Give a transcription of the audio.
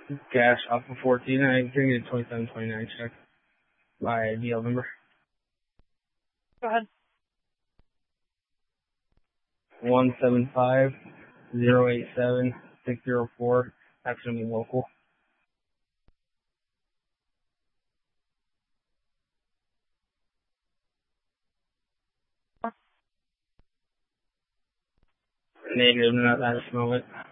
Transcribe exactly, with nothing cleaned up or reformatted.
Gas Alpha fourteen. I'm bringing a twenty-seven twenty-nine check by D L number. Go ahead. one seven five zero eight seven six zero four. That's going to be local. Negative, not at this moment.